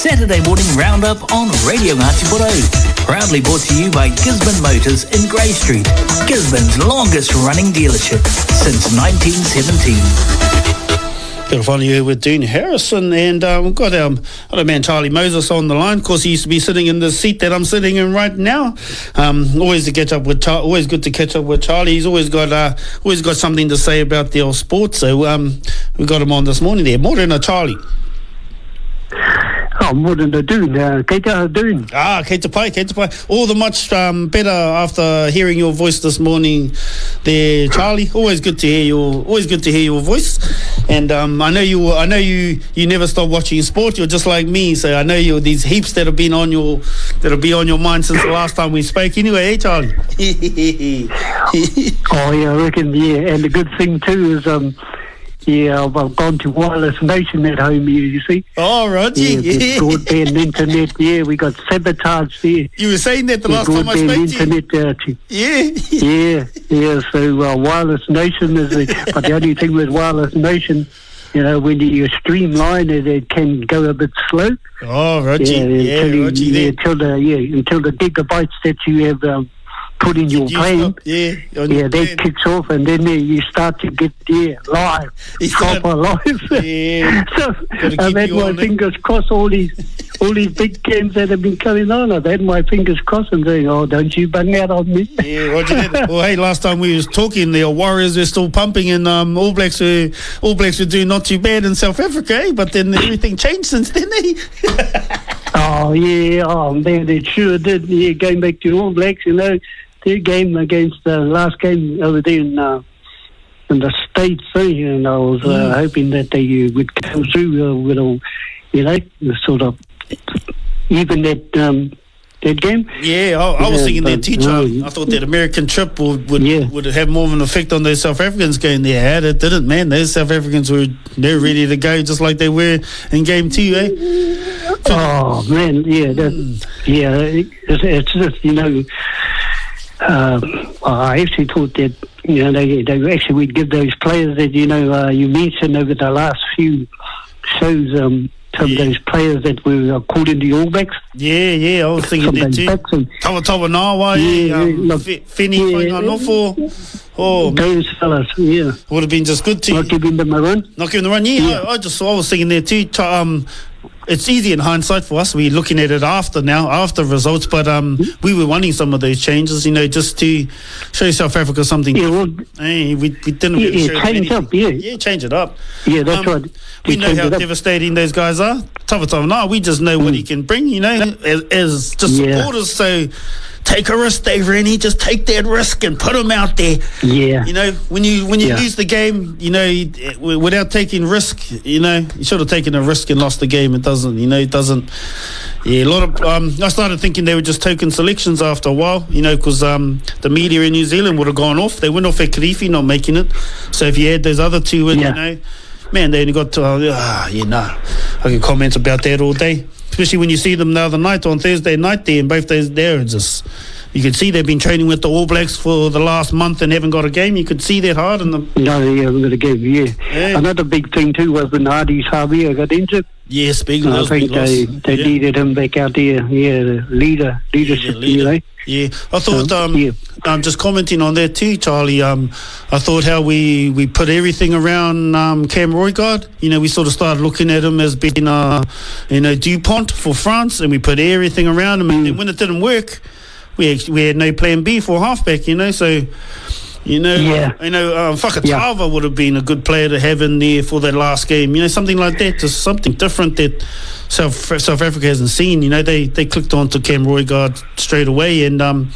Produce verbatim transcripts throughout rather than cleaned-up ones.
Saturday morning roundup on Radio Ngāti Porou. Proudly brought to you by Gisborne Motors in Grey Street, Gisborne's longest running dealership since nineteen seventeen. Good to find you here with Dean Harrison, and uh, we've got our other man Charlie Moses on the line. Of course, he used to be sitting in the seat that I'm sitting in right now. Um, always to catch up with Char- always good to catch up with Charlie. He's always got uh, always got something to say about the old sport. So um, we got him on this morning there. Morena, Charlie. Oh, morena Dune. Uh, kei te Dune. Ah, kei te pai, kei te pai. All the much um, better after hearing your voice this morning there, Charlie. Always good to hear your, always good to hear your voice. And um, I know you, I know you, you never stop watching sport. You're just like me, so I know you. These heaps that have been on your, that'll be on your mind since the last time we spoke. Anyway, hey, Charlie. Oh yeah, I reckon. Yeah, and the good thing too is um. Yeah, I've, I've gone to Wireless Nation at home here, you see. Oh, Roger. Yeah, Yeah. broadband internet, yeah, we got sabotage there. You were saying that the Yeah, last time I spoke to you. internet, uh, to, Yeah. yeah, yeah, so uh, Wireless Nation is the, but the only thing with Wireless Nation, you know, when you streamline it, it can go a bit slow. Oh, Roger. Yeah, Yeah, until, you, Roger yeah, there. until the, yeah, until the gigabytes that you have um, put in your You plan. stop, yeah, on Yeah, your that plan. kicks off, and then uh, you start to get yeah live, Yeah. proper live. Yeah. So Gotta I've keep had you my on it. fingers crossed. All these, all these big games that have been coming on. I've had my fingers crossed and saying, "Oh, don't you bang out on me." Yeah, Roger that. Well, hey, last time we was talking, the Warriors were still pumping, and um, All Blacks were All Blacks were doing not too bad in South Africa, eh? But then everything changed since then, eh? Oh yeah, oh man, it sure did. Yeah, going back to All Blacks, you know, their game against the uh, last game over there in uh, in the States, eh? And I was uh, Mm. hoping that they uh, would come through uh, with a, you know, sort of even that um, that game. Yeah, I, I was Yeah, thinking that but, too, no, Charlie. you- I thought that American trip would would, Yeah. would have more of an effect on those South Africans going there. Had it didn't, man. Those South Africans were they're ready to go just like they were in game two, eh? Oh man, yeah, that, Mm. yeah, it, it's, it's just you know. Um, I actually thought that you know they they actually would give those players that you know uh, you mentioned over the last few shows um, some Yeah. of those players that were called into the All Blacks. Yeah, yeah, I was thinking Some of that those too. backs and Tawa Tawa Nawa, Yeah, yeah, um, look, F- Fini yeah. Whanganofo. Oh, man, those fellas, yeah, would have been just good to not giving them a run. Not giving the run, yeah. Yeah. I, I just I was thinking there too. t- Um, it's easy in hindsight for us. We're looking at it after now, after results, but um, we were wanting some of those changes, you know, just to show South Africa something. Yeah, well, Hey, we, we didn't Yeah, really yeah, show them change anything. up, yeah. yeah, change it up. yeah, that's Um, right. We They know changed how it up. devastating those guys are. Tough time now. We just know what he can bring, you know, as, as just Yeah. supporters. So take a risk, Dave Rennie. Just take that risk and put him out there. Yeah, You know, when you when you Yeah. lose the game, you know, you- w- without taking risk, you know, you should have taken a risk and lost the game. It doesn't, you know, it doesn't. Yeah, a lot of. Um, I started thinking they were just token selections after a while, you know, because um, the media in New Zealand would have gone off. They went off at Kirifi not making it. So if you had those other two in, Yeah. you know, man, they only got to. Uh, ah, yeah, nah, I can comment about that all day. Especially when you see them the other night on Thursday night there, and both days there, it's just. You could see they've been training with the All Blacks for the last month and haven't got a game. You could see that hard in them. no, yeah, we're going to give yeah. Yeah. Another big thing too was when Adi Savia got injured. Yes, big I loss, think big loss. they, they yeah. needed him back out there. Yeah, the leader, leadership, Yeah, leader. you know. Yeah, I thought. So, Um, yeah. I'm just commenting on that too, Charlie. Um, I thought how we, we put everything around um, Cam Roigard. You know, we sort of started looking at him as being, uh, you know, Dupont for France, and we put everything around him. And then when it didn't work, we actually, we had no plan B for halfback. You know, so. You know, Yeah. you know, um, Fakatava would have been a good player to have in there for that last game. You know, something like that, just something different that South South Africa hasn't seen. You know, they they clicked on to Cam Roigard straight away. And um,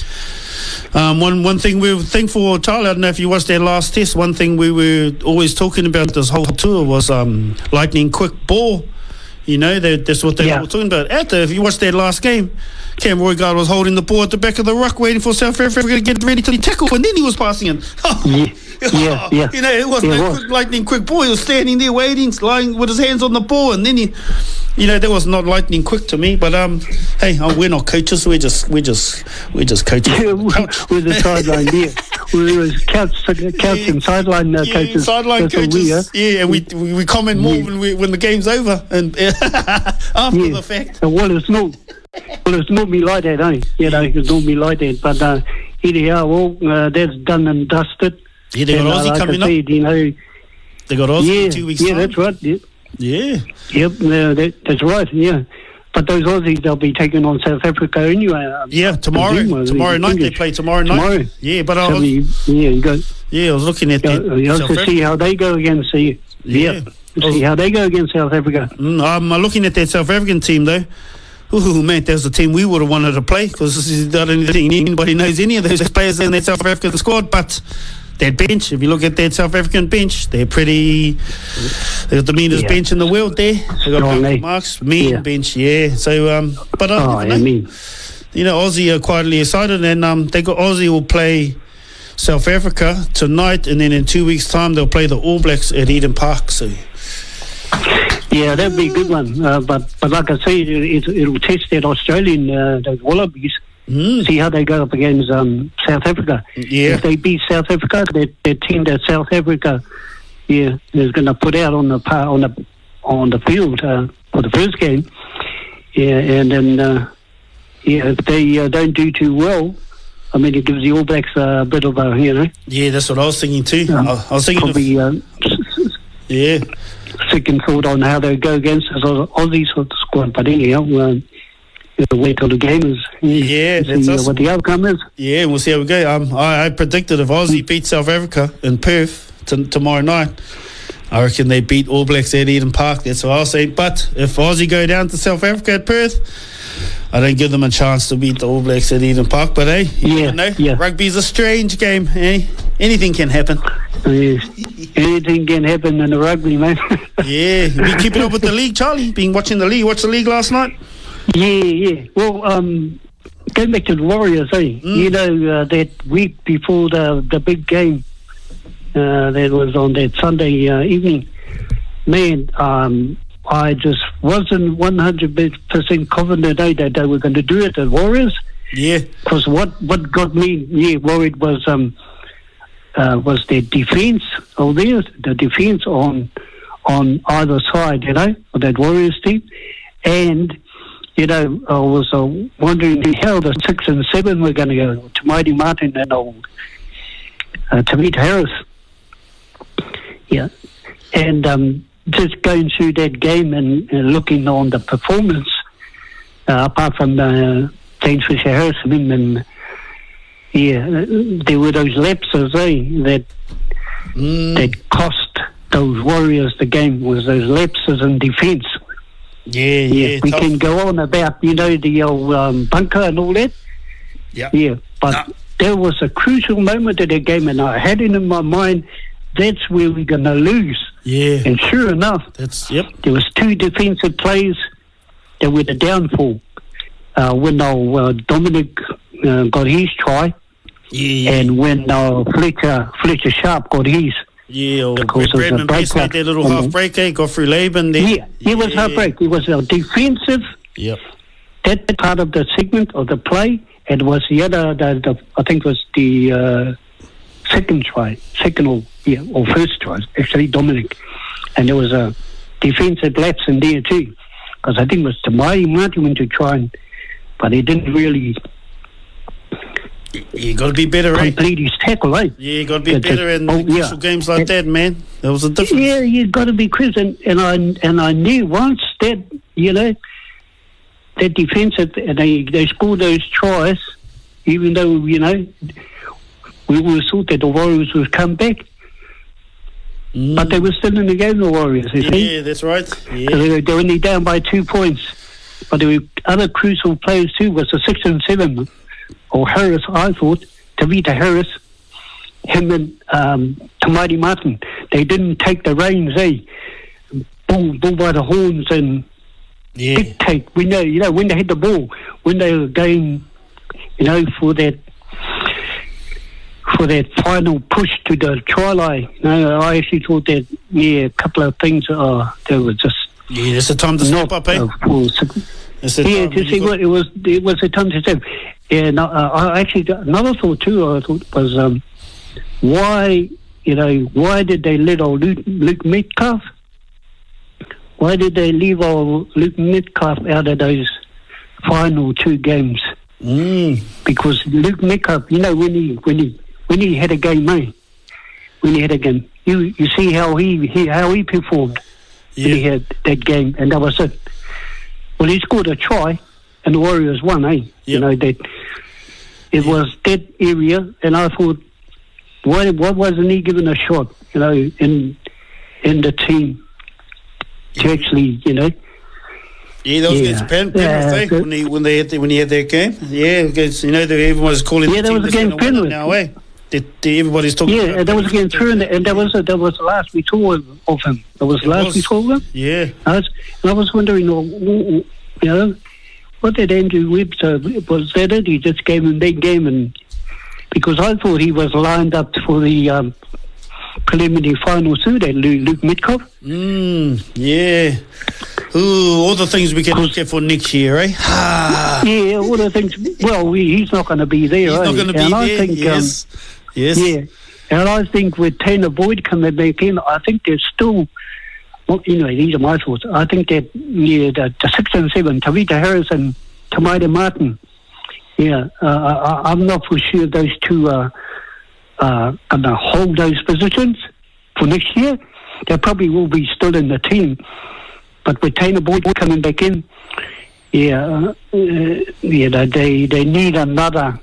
um, one one thing we were thankful, Charlie, I don't know if you watched their last test. One thing we were always talking about this whole tour was um, lightning quick ball. You know, they, that's what they Yeah. were talking about. After, if you watched their last game, Cam Roigard was holding the ball at the back of the ruck, waiting for South Africa to get ready to tackle, and then he was passing it. Yeah, yeah, yeah. You know, it wasn't Yeah, it a was. quick lightning quick ball. He was standing there waiting, lying with his hands on the ball, and then he, you know, that was not lightning quick to me. But um, hey, oh, we're not coaches. We're just, we're just, we're just coaches. Yeah, we're the sideline, yeah. We're couch, couch Yeah. and sideline uh, Yeah, coaches. sideline That's what coaches. we are. Yeah, and we we, we comment more Yeah. when we when the game's over and after Yeah. the fact. Uh, Well, it's not. Well, it's normally like that, eh? You know, it's normally like that. But uh, anyhow, well, uh, that's done and dusted. Yeah, they got And, uh, Aussie like I coming up. said, you know, They got Aussie yeah, in two weeks yeah, time. that's right. Yeah. Yeah. Yep, uh, that, that's right. Yeah, but those Aussies, they'll be taking on South Africa anyway. um, Yeah, tomorrow. English. Tomorrow night they play. Tomorrow night. Tomorrow. Yeah, but I So was, we, yeah, you go. yeah, I was looking at that. You have South to see Africa. how they go against the. Yeah. Yeah, see how they go against South Africa. Mm, I'm looking at that South African team though. Ooh, man, that's the team we would have wanted to play because I don't think anybody knows any of those players in that South African squad. But that bench, if you look at that South African bench, they're pretty. They got the meanest Yeah. bench in the world there. They got Strong, Malcolm eh? Marks, mean Yeah. bench, yeah. So, um, but I, Oh, you know, I mean, you know, Aussie are quietly excited, and um, they got Aussie will play South Africa tonight, and then in two weeks' time they'll play the All Blacks at Eden Park. So. yeah, that'd be a good one. Uh, but but like I say, it, it, it'll test that Australian uh, those Wallabies. Mm. See how they go up against um, South Africa. Yeah. If they beat South Africa, that that team that South Africa, yeah, is going to put out on the par, on the on the field uh, for the first game. Yeah, and then uh, yeah, if they uh, don't do too well, I mean, it gives the All Blacks a bit of a, you know, Yeah, that's what I was thinking too. um, I, I was thinking, of, probably uh, yeah, second thought on how they go against us Aussie sort of squad. But anyhow, um, we'll wait till the game is. Yeah, see that's uh, us. what the outcome is. yeah. We'll see how we go. Um, I, I predicted if Aussie beat South Africa in Perth t- tomorrow night, I reckon they beat All Blacks at Eden Park. That's what I'll say. But if Aussie go down to South Africa at Perth, I don't give them a chance to beat the All Blacks at Eden Park. But hey, you Yeah, never know. yeah. Rugby's a strange game. Eh? Anything can happen. Uh, anything can happen in the rugby, man. Yeah, we keeping up with the league, Charlie. Been watching the league. Watched the league last night. Yeah, yeah. Well, um, going back to the Warriors, eh? Mm. You know, uh, that week before the the big game uh, that was on that Sunday uh, evening, man, um, I just wasn't one hundred percent confident eh, that they were going to do it, the Warriors. Yeah, Because what, what got me, yeah, worried was um, uh, was their defence of theirs, the defence on on either side, you know, of that Warriors team. And, you know, I was uh, wondering how the six and seven were going to go. Tamati Martin and old uh, Tamita Harris. Yeah. And um, just going through that game and, and looking on the performance, uh, apart from uh, James Fisher Harris, I mean, and yeah, uh, there were those lapses, eh, that mm. that cost those Warriors the game, was those lapses in defence. yeah, yeah. Yeah, we tough. can go on about, you know, the old um, bunker and all that. Yeah. Yeah, but No. there was a crucial moment of that game, and I had it in my mind, that's where we're going to lose. Yeah, And sure enough, that's yep. there was two defensive plays that were the downfall. Uh, when uh, Dominic uh, got his try, Yeah, yeah. and when uh, Fletcher Fletcher Sharp got his. Yeah, or Because it was a Bradman Best break made that little up. half break, eh? Godfrey Laban there. Yeah, it was half break. It was a defensive, Yep. that part of the segment of the play, and was the other, the, the, I think it was the uh, second try, second or, yeah, or first try, actually, Dominic. And there was a defensive lapse in there too, because I think it was Tamari Martin went to try, and, but he didn't really You got to be better, eh? complete his tackle, eh? Yeah, you got to be That's it. better in Oh, yeah. crucial games like that, man. That was a difference. Yeah, you got to be Chris, and, and I and I knew once that, you know, that defence, and they they scored those tries, even though, you know, we were thought that the Warriors would come back, Mm. but they were still in the game, the Warriors. You see, Yeah, that's right. so Yeah, they were they're only down by two points, but there were other crucial players too. Was the six and seven, or Harris? I thought Tavita Harris, him and um, Tamati Martin. They didn't take the reins, eh? Bull, bull by the horns and yeah, dictate. We know, you know, when they hit the ball, when they were going, you know, for that for that final push to the try line. You know, I actually thought that, yeah, a couple of things, uh, they were just Yeah, it's a time to step up, eh? Uh, for, It's a yeah, time to see got- what it was. It was a time to step. And uh, I actually another thought too. I thought was um, why you know why did they let old Luke, Luke Metcalf? Why did they leave old Luke Metcalf out of those final two games? Mm. Because Luke Metcalf, you know, when he when he when he had a game, eh? When he had a game, you you see how he, he how he performed Yeah. when he had that game, and that was it. Well, he scored a try, and the Warriors won, eh? You Yep. know that it was that area, and I thought, why why wasn't he given a shot? You know, in in the team to actually, you know. Yeah, that was Yeah. against Pen, Yeah, Penrith, eh? so- When, he, when, they had the, when he had their game. Yeah, against, you know, they, everyone was calling Yeah, the that team was that's against gonna win it Penrith. now, eh? They, they, everybody's talking Yeah, about and that was Penrith. against True, and, and that was that was the last we saw of of him. That was the It last was. we saw of him. Yeah. I was, and I was wondering, oh, oh, you know, what did Andrew Webster, was that it? He just gave him that game, and because I thought he was lined up for the um, preliminary final too, that Luke, Luke Metcalf. Mm, yeah. Ooh, all the things we can look at for next year, eh? Ah, Yeah, all the things. Well, he, he's not going to be there. he's eh? not going to be and I there. think, yes. Um, yes. Yeah, and I think with Tanner Boyd coming back in, I think there's still. Well, anyway, these are my thoughts. I think that yeah, the, the six and seven, Tavita Harris and Tamaida Martin. Yeah, uh, I, I'm not for sure those two are uh, going to hold those positions for next year. They probably will be still in the team, but with Tanner Boyd coming back in, yeah, uh, yeah, they they need another.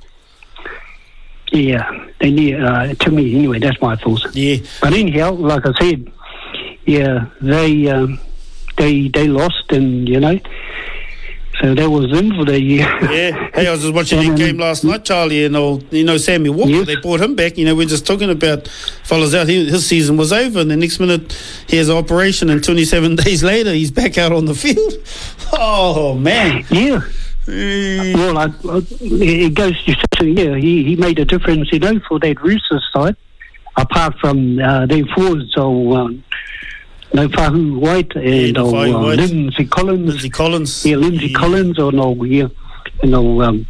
Yeah, they need. Uh, to me, anyway, that's my thoughts. Yeah. But anyhow, like I said, yeah, they um, they they lost, and you know, so that was them for the year. Yeah. Hey, I was just watching And, the um, game last night, Charlie, and uh, you know, Sammy Walker, Yes. they brought him back. You know, we're just talking about fellas out. He, his season was over, and the next minute he has an operation, and twenty-seven days later he's back out on the field. Oh, man. Yeah. Mm. Well, I, I, it goes to show, yeah, he, he made a difference, you know, for that Roosters side, apart from uh, their forwards, so um, no Fahu White and no or, Fahu uh, White. Lindsay Collins. Lindsay Collins. Yeah, Lindsay Yeah. Collins, or no, yeah, you know, um,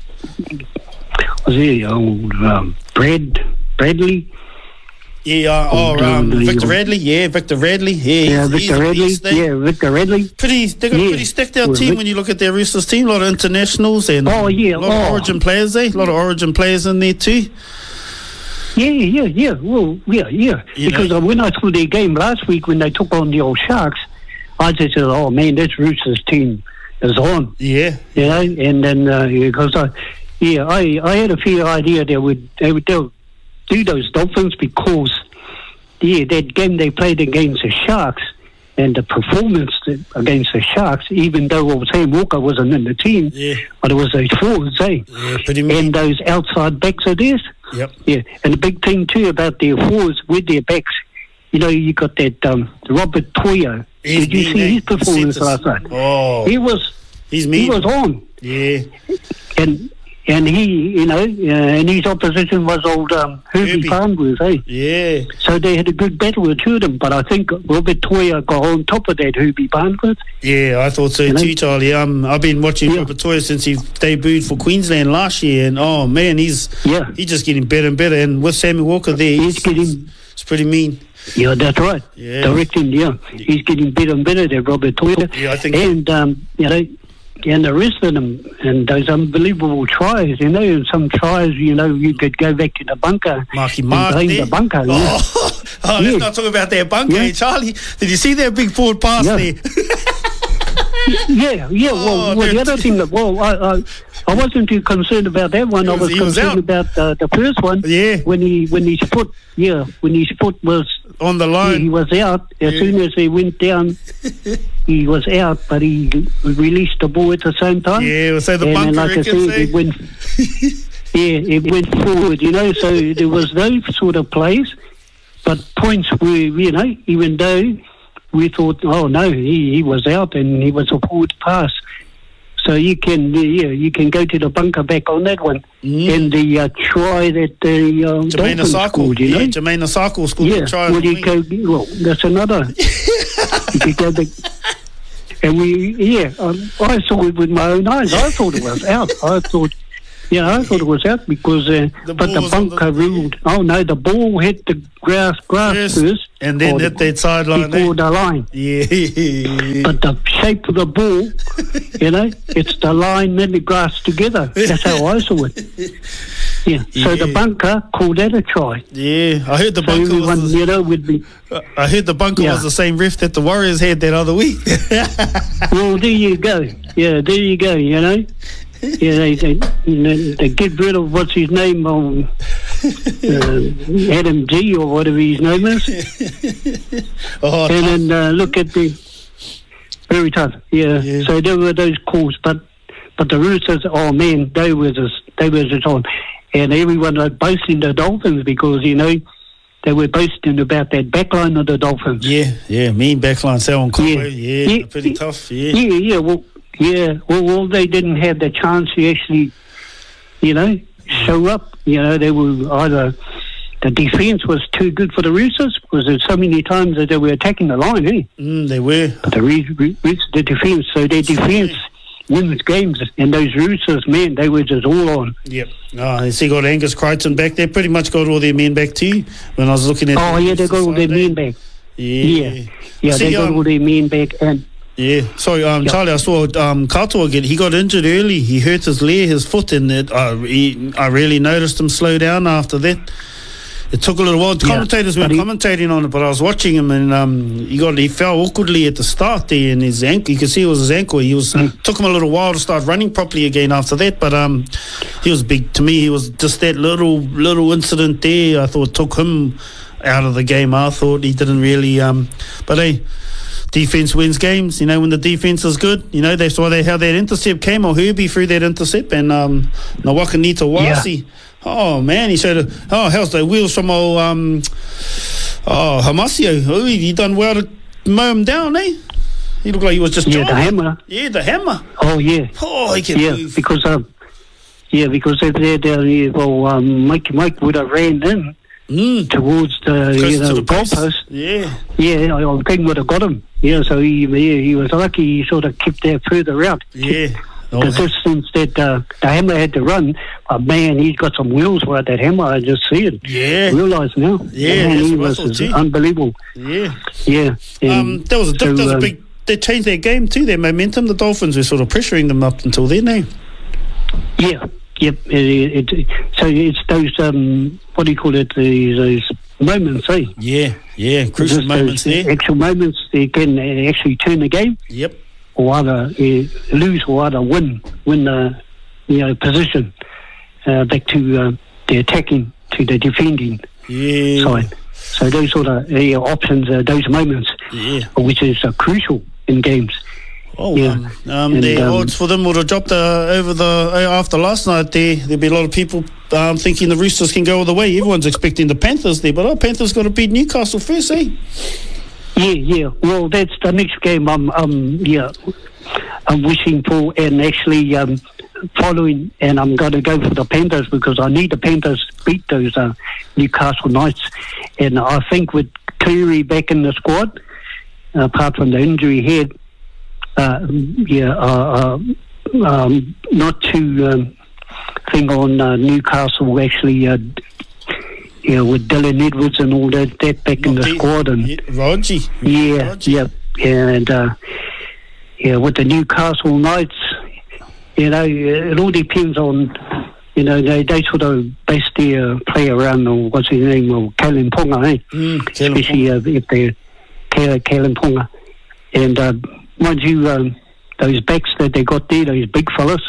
was he, oh, um, Brad, Bradley? Yeah, uh, oh, Oh, um, um, Victor legal. Radley. Yeah, Victor Radley. Yeah, Yeah, he's, he's Victor a Radley. beast, eh? Yeah, Victor Radley. Pretty, they got a Yeah. pretty stacked out Well, team Vic- when you look at their Roosters team. A lot of internationals and Oh, yeah, a lot of oh. Origin players, eh? A lot of Origin players in there too. Yeah, yeah, yeah. Well, yeah, yeah. You because know- uh, when I saw their game last week when they took on the old Sharks, I just said, "Oh man, this Roosters team is on." Yeah, You know, and then uh, because I, yeah, I, I had a fair idea they would they would they'll do those Dolphins because yeah, that game they played against the Sharks and the performance that- against the Sharks, even though old Sam Walker wasn't in the team, yeah, but it was those forwards, eh? yeah. Pretty mean. And those outside backs of theirs. Yep. Yeah, and the big thing too about their forwards with their backs, you know, you got that um, Robert Toyo. He's Did you mean, see eh? his performance Centres. last night? Oh, He was he's he mean. was on, Yeah, and and he, you know, uh, and his opposition was old um, Herbie Herbie. Farnworth, eh? yeah. So they had a good battle with two of them, but I think Robert Toyo got on top of that Herbie Farnworth. Yeah, I thought so You know? too, Charlie. Um, I've been watching Yeah. Robert Toya since he debuted for Queensland last year, and oh man, he's Yeah, he's just getting better and better. And with Sammy Walker there, he's he's, getting. it's pretty mean. Yeah, that's right. Yeah. Directing, yeah. He's getting better and better, that Robert Toya. Yeah, I think- And, um, you know, and the rest of them, and those unbelievable tries, you know, and some tries, you know, you could go back to the bunker. Marky and Mark blame there. the bunker. Yeah. Oh, oh Yeah. let's not talk about their bunker, Yeah. eh, Charlie. Did you see that big forward pass Yeah. there? yeah, yeah. Oh, Well, well the they're- other thing, that, well, I, I, I wasn't too concerned about that one. He I was- was he was concerned out. about uh, the first one. Yeah. When he, when his foot, yeah, when his foot was On the Yeah, he line. was out. As Yeah. soon as he went down, he was out, but he released the ball at the same time. Yeah, so the and, bunker and like I reckons, said, eh? it went, yeah, it went forward, you know, so there was those sort of plays, but points were, you know, even though we thought, oh no, he, he was out and he was a forward pass. So you can, yeah, you can go to the bunker back on that one. Mm. And the uh, try that the uh, Jermaine Dolphins Asako. scored, you Yeah, know. Jermaine Asako scored Yeah, a try. well, on the you wing. go, well, that's another. You could go back. And we, yeah, um, I saw it with my own eyes. I thought it was out. I thought, yeah, I thought it was out because, uh, The but ball the was on bunker the- ruled. Oh no, the ball hit the grass, grass Yes, first, and then or hit that sideline. before eh? the line. Yeah. But the shape of the ball, you know, it's the line and the grass together. That's how I saw it. Yeah. So the Yeah. bunker called that a try. Yeah, I heard the So bunker everyone, was you know, would be. the, I heard the bunker Yeah. was the same riff that the Warriors had that other week. Well, there you go. Yeah, there you go. You know. Yeah, they they, you know, they get rid of what's his name, um, uh, Adam G or whatever his name is, oh, and then uh, look at the very tough. Yeah. Yeah. So there were those calls, but but the Roosters, oh man, they were just they were just on, and everyone was boasting the Dolphins because you know they were boasting about that backline of the Dolphins. yeah, yeah, mean backline, Selwyn Conway. Yeah. Yeah, Yeah. pretty tough. Yeah, Yeah, yeah, well, yeah, well, well, they didn't have the chance to actually, you know, show up. You know, they were either the defence was too good for the Roosters because there's so many times that they were attacking the line, eh? mm, they were. But the re- re- re- the defence, so their defence wins games, and those Roosters, man, they were just all on. Yep. Oh, you see, got Angus Crichton back there. Pretty much got all their men back too. When I was looking at. Oh the yeah, they got all their Saturday. men back. Yeah. Yeah, yeah, See, they got um, all their men back, and Yeah, sorry, um, Yep. Charlie. I saw um, Katoa get. He got injured early. He hurt his leg, his foot, and it. Uh, he, I really noticed him slow down after that. It took a little while. The Yeah, commentators but weren't he- commentating on it, but I was watching him, and um, he got he fell awkwardly at the start there, and his ankle. You could see it was his ankle. He was Mm. took him a little while to start running properly again after that. But um, he was big to me. He was just that little little incident there. I thought took him out of the game. I thought he didn't really. Um, but hey. Defense wins games, you know, when the defense is good. You know, that's why they how that intercept came, or Herbie threw that intercept, and um, Nawakanita Wasi. Oh, man, he showed a, oh, how's the wheels from old, um, oh, Hamasio. Oh, he done well to mow him down, eh? He looked like he was just yeah, the driving. hammer. Yeah, the hammer. Oh yeah. Oh, he can Yeah, move. because um, yeah, because if they're down here, well, um, Mike Mike would have ran in Mm. towards the Close you to know the post. goalpost. Yeah. Yeah, I I think would have got him. Yeah, so he yeah, he was lucky. He sort of kept that further out. Yeah. Oh, The distance that uh, the hammer had to run, but man, he's got some wheels for that hammer. I just see it. yeah. Realise now. Yeah, man, that's he what I was thought too. unbelievable. Yeah. Yeah. And Um, that was a, so, that was a um, big. They changed their game too. Their momentum. The Dolphins were sort of pressuring them up until then. Eh? Yeah. Yep. It, it, so it's those um, what do you call it? The, those moments, eh? Yeah, yeah, crucial Just moments those there. actual moments they can uh, actually turn the game, Yep. or either uh, lose or either win, win the you know position uh, back to uh, the attacking to the defending Yeah. side. So those sort of uh, options, uh, those moments, Yeah. which is uh, crucial in games. Oh, Yeah. um, um, And, the um, odds for them would have dropped uh, over the uh, after last night. There, there'd be a lot of people um, thinking the Roosters can go all the way. Everyone's expecting the Panthers there, but oh, Panthers got to beat Newcastle first, eh? Yeah, yeah. Well, that's the next game. I'm, um, yeah, I'm wishing for and actually um, following, and I'm going to go for the Panthers because I need the Panthers to beat those uh, Newcastle Knights. And I think with Cleary back in the squad, apart from the injury he had, uh, yeah, uh, uh, um, not to um, think on uh, Newcastle actually. Uh, you know, with Dylan Edwards and all that, that back in the Not squad, and yeah, Rogie. yeah, Rogie. yeah, and uh, yeah, with the Newcastle Knights, you know, it all depends on, you know, they, they sort of base their play around, or what's his name, or Kalen Ponga, eh? Mm, Kalen Especially uh, if they're Kalen, Kalen Ponga. And uh, mind you, um, those backs that they got there, those big fellas,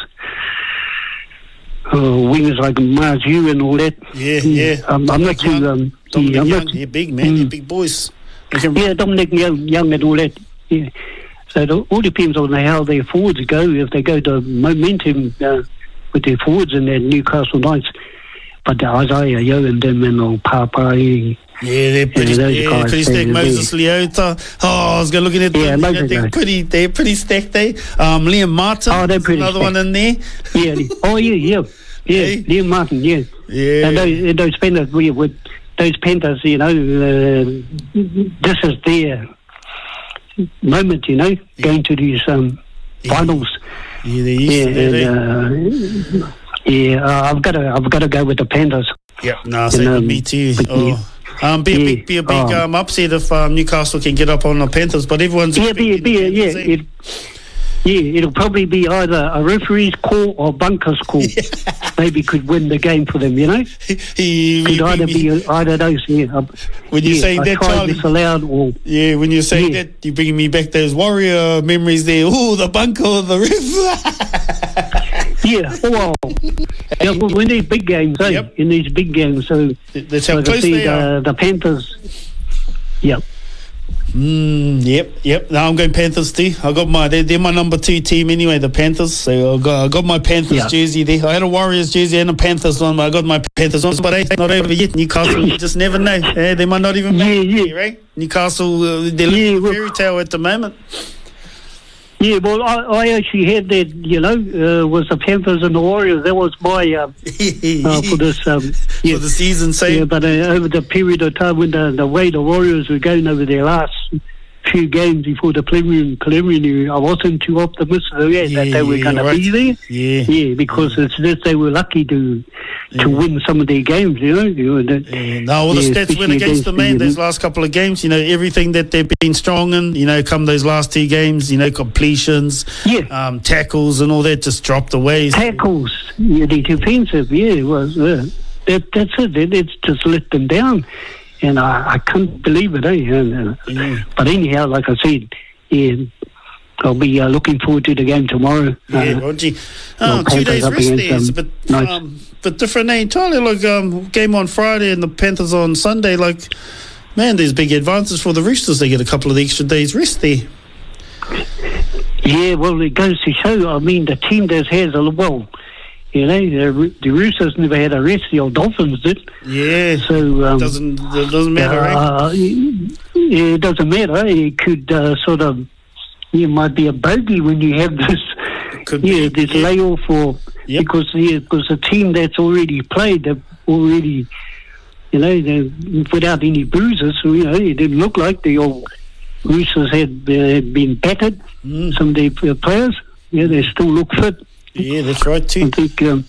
uh, wingers like Marju and all that. Yeah, yeah. Um, I'm not too. Young. Um, Dominic yeah, I'm Young, not, they're big, man. They're Mm. big boys. They can- yeah, Dominic Young, Young and all that. Yeah. So it all depends on how their forwards go. If they go to momentum uh, with their forwards and their Newcastle Knights, but the Isaiah Yo and them and old Papa. Yeah, they're pretty, Yeah, those yeah, guys, pretty they- stacked. they- Moses Leota. Oh, I was going looking at Yeah, them. Moses, They're no. pretty, they're pretty stacked, eh? Um, Liam Martin. Oh, they're pretty another stacked. one in there. Yeah. Oh yeah, yeah, yeah. Hey. Liam Martin. Yeah. Yeah. And those, and those Panthers, we with those Panthers, you know, uh, this is their moment, you know, yeah. going to these um, yeah. finals. Yeah, they used yeah, to, and, uh, yeah. Uh, I've got to, I've got to go with the Panthers. Yeah, no, same um, with me too. But, oh. yeah. Um, be a yeah. big, be a big oh. um, upset if um, Newcastle can get up on the Panthers, but everyone's yeah, be, a, be a, yeah, it, yeah. It'll probably be either a referee's call or bunker's call. Yeah. Maybe could win the game for them, you know. he, could he, either he, be either those. Yeah. When you yeah, say that, Charlie, disallowed or yeah, when you say yeah. that, you're bringing me back those Warrior memories there. Oh, the bunker, or the ref. yeah, well, yeah, well, in these big games, eh? Yep. in these big games, so that's how like close I see they the, are. the Panthers. Yep. Mm, yep, yep. Now I'm going Panthers too. I got my they're, they're my number two team anyway, the Panthers. So I got I got my Panthers yeah. jersey there. I had a Warriors jersey and a Panthers one, but I got my Panthers on. But hey, not over yet. Newcastle, you just never know. Hey, they might not even make yeah, it, yeah. right? Newcastle, uh, they're yeah, living well, fairy tale at the moment. Yeah, well, I, I actually had that, you know, uh, was the Panthers and the Warriors. That was my, uh, uh, for this, um, yeah. for the season, say. Yeah, but uh, over the period of time when the, the way the Warriors were going over their last few games before the preliminary, preliminary I wasn't too optimistic yeah, yeah, that they were going right. to be there. Yeah. Yeah, because yeah. it's just they were lucky to to yeah. win some of their games, you know. You know that, yeah. No, all the yeah, stats went against the man those last couple of games. You know, everything that they've been strong in, you know, come those last two games, you know, completions, yeah. um, tackles and all that just dropped away. Tackles, yeah, the defensive, yeah, it was, uh, that, that's it. it. It's just let them down. And I, I couldn't believe it, eh? And, uh, yeah. But anyhow, like I said, yeah, I'll be uh, looking forward to the game tomorrow. Yeah, uh, Roger. Oh, two days rest there. It's a bit, nice. um, bit different, eh? Entirely like um, game on Friday and the Panthers on Sunday. Like, man, there's big advances for the Roosters. They get a couple of the extra days rest there. Yeah, well, it goes to show, I mean, the team that has a, well, you know, the, the Roosters never had a rest. The old Dolphins did. Yeah. So um, doesn't it doesn't matter, uh, eh? It doesn't matter. It could uh, sort of, it might be a bogey when you have this, Could yeah, be, this yeah. layoff for Yep. because yeah, because the team that's already played, they've already, you know, they without any bruises. So, you know, it didn't look like the old Roosters had, uh, had been battered. Mm. Some of their uh, players, yeah, they still look fit. Yeah, that's right too. I think um,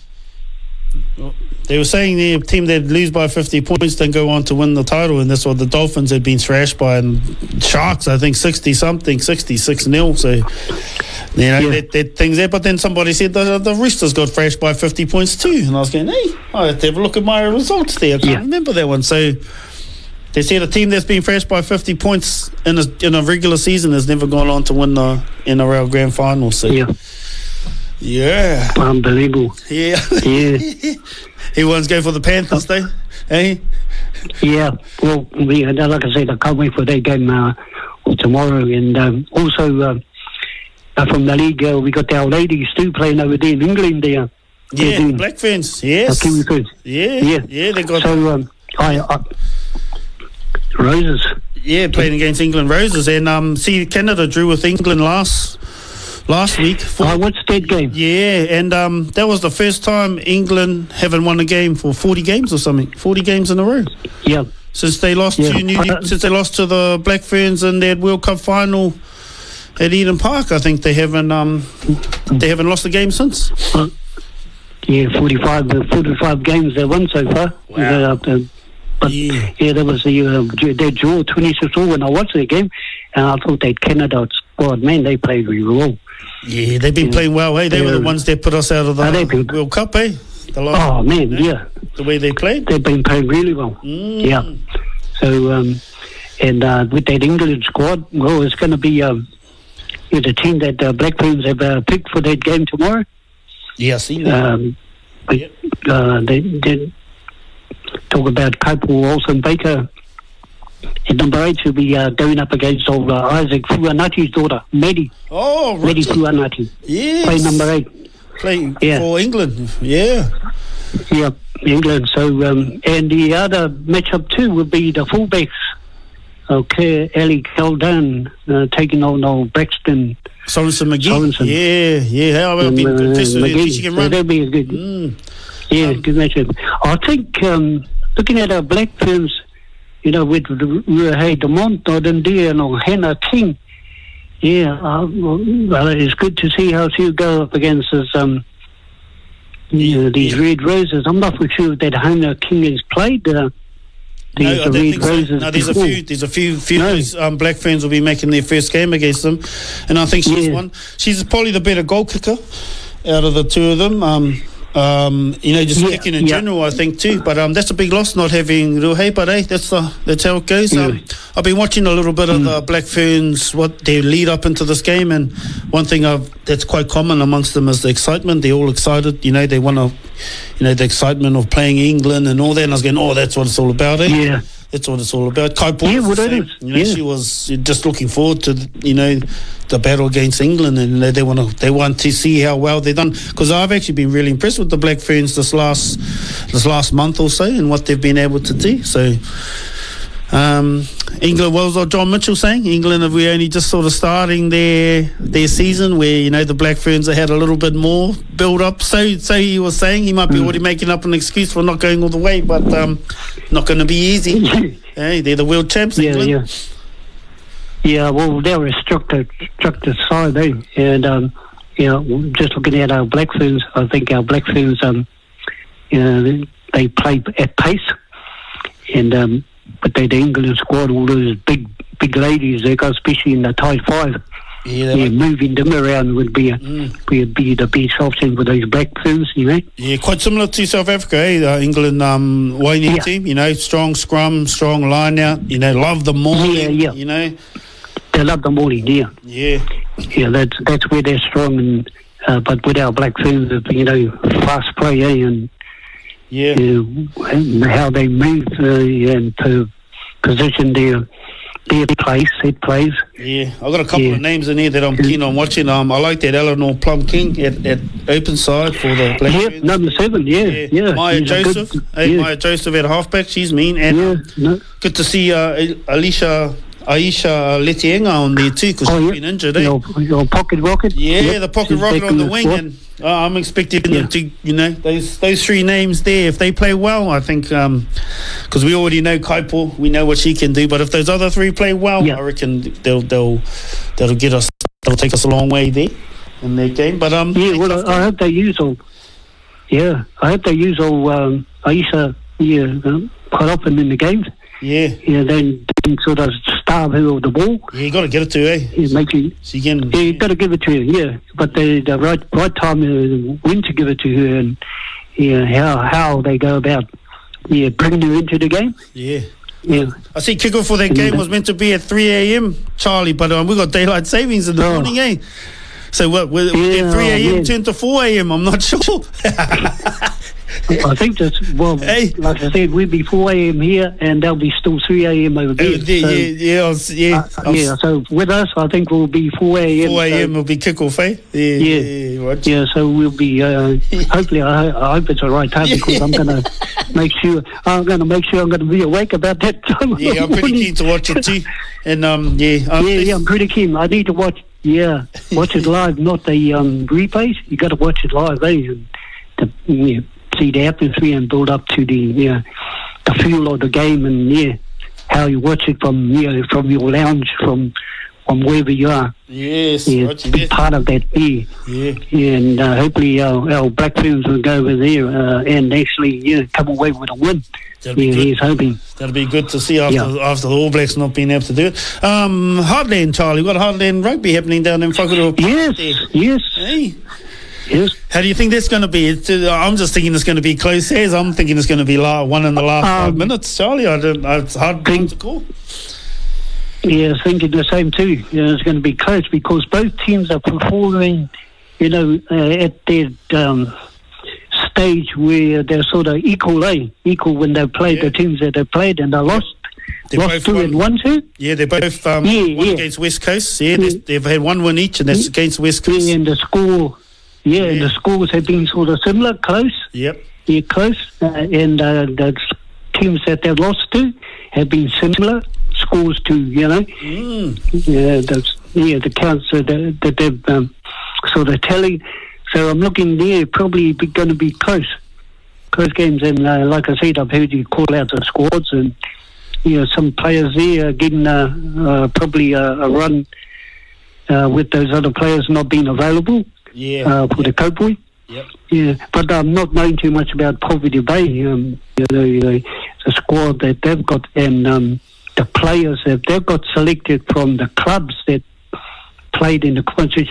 they were saying the team that lose by fifty points then go on to win the title, and that's what the Dolphins had been thrashed by, and Sharks, I think sixty something, sixty-six nil. So you know yeah. that, that things there. But then somebody said the, the Roosters got thrashed by fifty points too, and I was going, hey, I have to have a look at my results there. I can't yeah. remember that one. So they said a team that's been thrashed by fifty points in a in a regular season has never gone on to win the N R L Grand Final. So yeah. Yeah. Unbelievable. Yeah. Yeah. Everyone's going for the Panthers, though, eh? Yeah. Well, we, like I said, I can't wait for that game uh, tomorrow. And um, also uh, uh, from the league, uh, we got our ladies too playing over there in England there. Yeah, doing, Black Ferns, yes. Uh, yeah, yeah. Yeah, they got... So, um, I, I, Roses. Yeah, playing against England Roses. And um, see, Canada drew with England last... Last week. For, oh, what's that game? Yeah, and um, that was the first time England haven't won a game for forty games or something. forty games in a row. Yeah. Since they lost yeah. to New, uh, since they lost to the Black Ferns in their World Cup final at Eden Park, I think they haven't um they haven't lost a game since. Uh, yeah, forty-five, uh, forty-five games they won so far. Wow. Uh, uh, but yeah. yeah, there was the uh, they drew twenty-six all when I watched that game, and I thought that Canada squad, man, they played really well. Yeah, they've been yeah. playing well, hey? They yeah. were the ones that put us out of the oh, World Cup, eh? The last, oh, man, you know, yeah. The way they played. They've been playing really well. Mm. Yeah. So, um, and uh, with that England squad, well, it's going to be um, yeah, the team that uh, Black Ferns have uh, picked for that game tomorrow. Yeah, I see that. Um, but, yep. uh, they, they talk about Copel, Olsen, Baker. At number eight, will be uh, going up against old uh, Isaac Fuanati's daughter, Maddie. Oh, right. Maddie Fuanati. Yes. Play number eight. Playing yeah. for England, yeah. Yeah, England. So, um, and the other matchup too would be the fullbacks. Okay, Ellie Caldan uh, taking on old Braxton. Sorensen McGee. Sorensen. Yeah, yeah. How about being uh, impressed with McGee. him So run? that'll be a good, Mm. yeah, Um, good matchup. I think um, looking at our Black Ferns, you know, with Ruahei Demont, Dundee and Hannah King, yeah, uh, well, it's good to see how she'll go up against this, um, you know, these yeah. Red Roses. I'm not for sure that Hannah King has played uh, the, No, I the don't Red think so. Roses No, there's a before. few. There's a few. Few No. of those um, Black Ferns will be making their first game against them, and I think she's Yeah. one. She's probably the better goal kicker out of the two of them. Um, um, you know, just Yeah, kicking in yeah. general, I think too. But um, that's a big loss not having Ruhe. But hey, that's the that's how it goes. Yeah. Um, I've been watching a little bit of the Black Ferns, what they lead up into this game, and one thing I've, that's quite common amongst them is the excitement. They're all excited. You know, they want to, you know, the excitement of playing England and all that. And I was going, oh, that's what it's all about. Eh? Yeah. That's what it's all about. Kai Paul, Yeah, was well, the that same. is. You know, Yeah. she was just looking forward to, you know, the battle against England, and they, they want to they want to see how well they've done. Because I've actually been really impressed with the Black Ferns this last this last month or so, and what they've been able to do. So, um, England, what was John Mitchell saying? England, are we only just sort of starting their their season, where you know the Black Ferns have had a little bit more build up. So, so he was saying he might be Mm. already making up an excuse for not going all the way, but um, not going to be easy. Hey, they're the world champs, Yeah, England. yeah. Yeah, well, they're a structured, structured side, eh? And, um, you know, just looking at our Black Ferns, I think our Black Ferns, um, you know, they, they play at pace. And, um, but they, the England squad, all those big, big ladies, they got, especially in the tight five. Yeah, Yeah, like, moving them around would be, a, Mm. be, be the best option for those Black Ferns, you know? yeah, quite similar to South Africa, eh? Uh, England, um, Wayne Yeah. team, you know, strong scrum, strong line out, you know, love the morning, Yeah, yeah. you know. They love the morning, yeah. Yeah, Yeah, that's that's where they're strong. And uh, but with our Black Ferns, you know, fast play, eh? And yeah. uh, and how they move uh, and to position their their place, their plays. Yeah, I've got a couple Yeah. of names in here that I'm keen on watching. Um, I like that Eleanor Plum King at, at open side for the Black Yeah, Ferns. number seven. Yeah, Yeah, yeah. Maya She's a Joseph, good- hey, yeah, Maya Joseph at halfback, she's mean, and yeah. um, No. good to see uh, Alicia Aisha Letienga on there too, because Oh, she's yeah. been injured. Eh? Your, your pocket rocket. Yeah, Yep, the pocket she's rocket back on in the wing, squad. and uh, I'm expecting Yeah. them to, you know, those those three names there. If they play well, I think, because we already know Kaipo, we know what she can do. But if those other three play well, Yeah. I reckon they'll they'll that'll get us, that'll take us a long way there in their game. But um, Yeah, well, I, I hope they use all. Yeah, I hope they use all um, Aisha. Yeah, um, quite often in the games. yeah, Yeah, then then sort of starve her of the ball. yeah, you got to get it to her. Eh? Yeah, make you. She can. Yeah, you got to give it to her. Yeah, but the the right right time uh, when to give it to her, and yeah, how how they go about yeah bringing her into the game. Yeah. Yeah, I see kickoff for that game was meant to be at three a.m. Charlie, but um, we got daylight savings in the Oh. morning, eh? So what? Will Yeah, three a.m. yeah. turn to four a.m. I'm not sure. I think that's well. Hey. Like I said, we'll be four a.m. here, and they'll be still three a.m. over there. yeah, yeah, So, yeah, I was, yeah, uh, I was- yeah. So with us, I think we'll be four a.m. four a.m. So, will be kickoff, eh? Yeah, Yeah. yeah, right. yeah, so we'll be. Uh, hopefully, I, I hope it's the right time because I'm gonna make sure. I'm gonna make sure I'm gonna be awake about that time. Yeah, I'm pretty keen to watch it too. And um, yeah, um, Yeah, yeah, I'm pretty keen. I need to watch. Yeah, watch it live, not the um, replays. You got to watch it live, eh? And to, yeah, see the atmosphere and build up to the yeah, the feel of the game, and yeah, how you watch it from yeah, from your lounge, from from wherever you are. yes, Yeah, right, be yeah, part of that. Yeah, yeah. yeah, and uh, hopefully our, our Black Ferns will go over there uh, and actually yeah come away with a win. That'll be Yeah, good. he's hoping. That'll be good to see after Yeah. after the All Blacks not being able to do it. Um, Heartland, Charlie, we've got Heartland rugby happening down in Whakaroa. Yes, yes, Hey, yes. how do you think that's going to be? It's, uh, I'm just thinking it's going to be close as. I'm thinking it's going to be la- one in the last five Um, minutes, Charlie. I don't, it's hard think- to call. Yeah, thinking the same too. You know, it's going to be close because both teams are performing, you know, uh, at their um, stage where they're sort of equal, eh? Equal when they played Yeah. the teams that they played and they lost. They both lost two won. and one two. Yeah, they're both um, Yeah, one yeah. against West Coast. Yeah, they- Yeah. they've had one win each, and that's against West Coast. Yeah, and the score, yeah, and Yeah. the scores have been sort of similar, close. Yep. Yeah, close. Uh, and uh, the teams that they've lost to have been similar scores to, you know. Mm. Yeah, those, yeah, the counts that, they- that they've um, sort of telling. So I'm looking there, probably going to be close, close games. And uh, like I said, I've heard you call out the squads, and you know some players there are getting uh, uh, probably a, a run uh, with those other players not being available Yeah. uh, for yep. the Cowboy. Yep. Yeah, but I'm not knowing too much about Poverty Bay. Um, you know, the, the squad that they've got and um, the players that they've got selected from the clubs that played in the Constitution